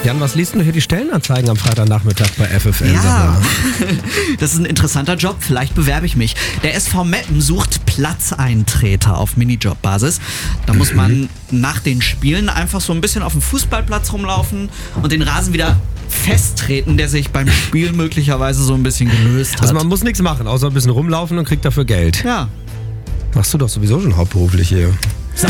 Jan, was liest du hier die Stellenanzeigen am Freitagnachmittag bei FFN? Ja, das ist ein interessanter Job. Vielleicht bewerbe ich mich. Der SV Meppen sucht Platzeintreter auf Minijob-Basis. Da muss man nach den Spielen einfach so ein bisschen auf dem Fußballplatz rumlaufen und den Rasen wieder festtreten, der sich beim Spiel möglicherweise so ein bisschen gelöst hat. Also man muss nichts machen, außer ein bisschen rumlaufen und kriegt dafür Geld. Ja. Machst du doch sowieso schon hauptberuflich hier.